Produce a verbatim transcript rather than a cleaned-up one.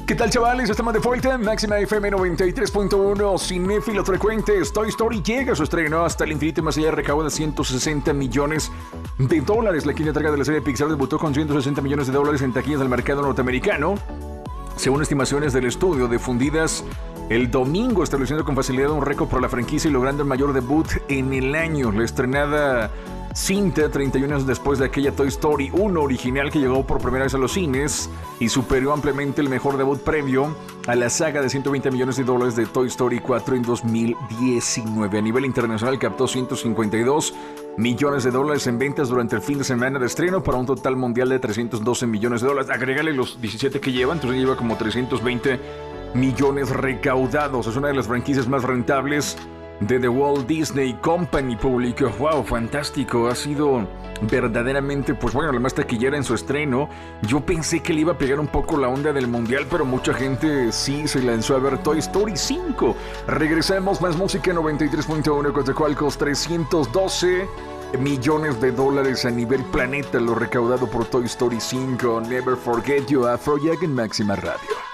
¿Qué tal, chavales? Estamos de vuelta en Máxima F M noventa y tres punto uno. Cinéfilos frecuentes. Toy Story llega a su estreno hasta el infinito y más allá, recauda ciento sesenta millones de dólares. La quinta entrega de la serie Pixar debutó con ciento sesenta millones de dólares en taquillas del mercado norteamericano, según estimaciones del estudio difundidas el domingo, estableciendo con facilidad un récord para la franquicia y logrando el mayor debut en el año. La estrenada cinta, treinta y un años después de aquella Toy Story uno original que llegó por primera vez a los cines y superó ampliamente el mejor debut previo a la saga de ciento veinte millones de dólares de Toy Story cuatro en dos mil diecinueve. A nivel internacional captó ciento cincuenta y dos millones de dólares en ventas durante el fin de semana de estreno, para un total mundial de trescientos doce millones de dólares. Agrégale los diecisiete que lleva, entonces lleva como trescientos veinte millones recaudados. Es una de las franquicias más rentables de The Walt Disney Company público. Wow, fantástico. Ha sido verdaderamente, pues bueno, la más taquillera en su estreno. Yo pensé que le iba a pegar un poco la onda del mundial, pero mucha gente sí se lanzó a ver Toy Story cinco. Regresamos, más música. Noventa y tres punto uno. Coatzacoalcos, trescientos doce millones de dólares a nivel planeta lo recaudado por Toy Story cinco. Never Forget You, Afrojack en Máxima Radio.